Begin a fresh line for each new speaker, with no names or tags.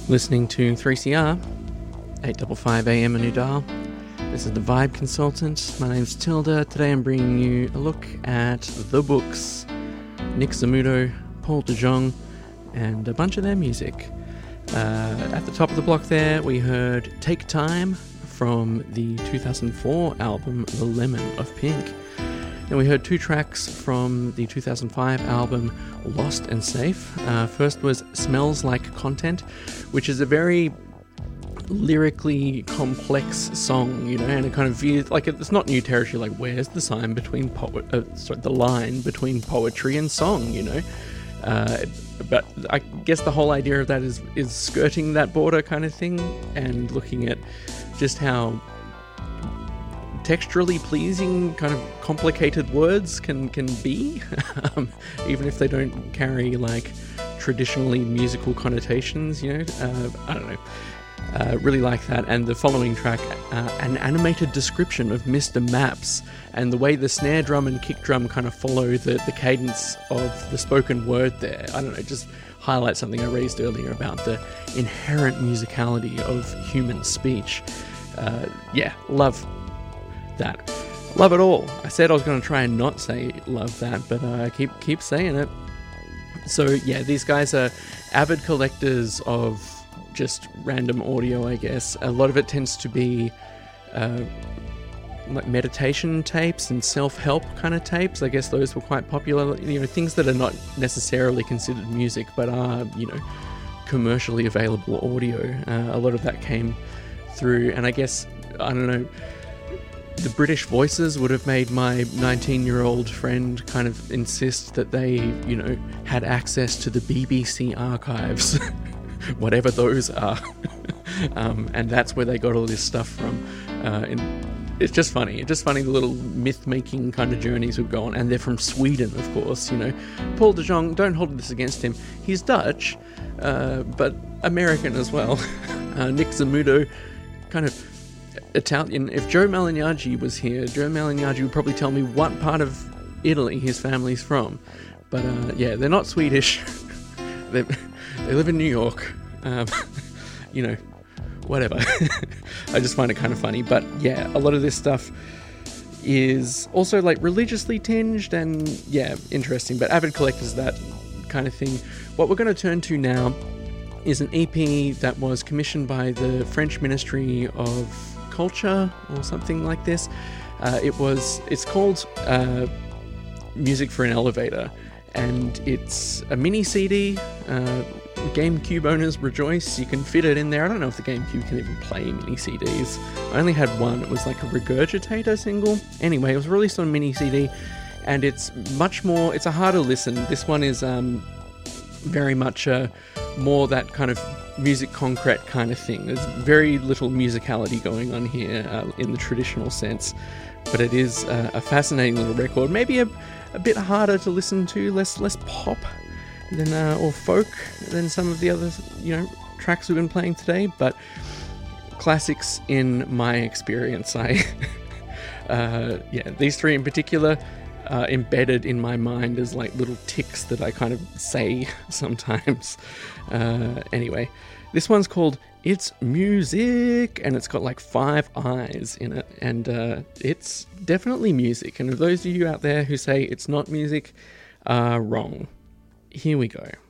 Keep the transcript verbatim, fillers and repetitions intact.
Listening to three C R, eight fifty-five A M a new dial. This is the Vibe Consultant. My name's Tilda. Today I'm bringing you a look at The Books, Nick Zamudo, Paul de Jong, and a bunch of their music. Uh, at the top of the block there, we heard Take Time from the two thousand four album The Lemon of Pink. Then we heard two tracks from the two thousand five album Lost and Safe. Uh, first was Smells Like Content, which is a very lyrically complex song, you know, and it kind of veers, like, it's not new territory, like, where's the sign between poet, uh, sorry, the line between poetry and song, you know? Uh, but I guess the whole idea of that is, is skirting that border kind of thing, and looking at just how texturally pleasing kind of complicated words can can be, um, even if they don't carry like traditionally musical connotations, you know. uh, I don't know, uh, really like that. And the following track, uh, an animated description of Mister Maps, and the way the snare drum and kick drum kind of follow the, the cadence of the spoken word there, I don't know, just highlight something I raised earlier about the inherent musicality of human speech. Uh, yeah, love that. Love it all. I said I was going to try and not say love that, but uh, I keep keep saying it. So yeah, these guys are avid collectors of just random audio, I guess. A lot of it tends to be uh, like meditation tapes and self-help kind of tapes. I guess those were quite popular. You know, things that are not necessarily considered music, but are, you know, commercially available audio. Uh, a lot of that came through, and I guess, I don't know, the British Voices would have made my nineteen-year-old friend kind of insist that they, you know, had access to the B B C archives, whatever those are. um, and that's where they got all this stuff from. Uh, and it's just funny. It's just funny, the little myth-making kind of journeys we go on. And they're from Sweden, of course, you know. Paul de Jong, don't hold this against him. He's Dutch, uh, but American as well. uh, Nick Zamudo, kind of Italian. If Joe Malignaggi was here, Joe Malignaggi would probably tell me what part of Italy his family's from. But uh, yeah, they're not Swedish. they they live in New York. Um, you know, whatever. I just find it kind of funny. But yeah, a lot of this stuff is also like religiously tinged and yeah, interesting. But avid collectors, that kind of thing. What we're going to turn to now is an E P that was commissioned by the French Ministry of Culture or something like this. Uh, it was, it's called uh, Music for an Elevator, and it's a mini C D. Uh, GameCube owners rejoice, you can fit it in there. I don't know if the GameCube can even play mini C Ds. I only had one. It was like a Regurgitator single. Anyway, it was released on mini C D, and it's much more, it's a harder listen. This one is um, very much uh, more that kind of music concrete kind of thing. There's very little musicality going on here uh, in the traditional sense, but it is uh, a fascinating little record. Maybe a, a bit harder to listen to, less less pop than uh, or folk than some of the other, you know, tracks we've been playing today, but classics in my experience. I uh, yeah, these three in particular are embedded in my mind as like little ticks that I kind of say sometimes. Uh, anyway, this one's called It's Music, and it's got like five eyes in it, and uh, it's definitely music. And for those of you out there who say it's not music, are wrong. Here we go.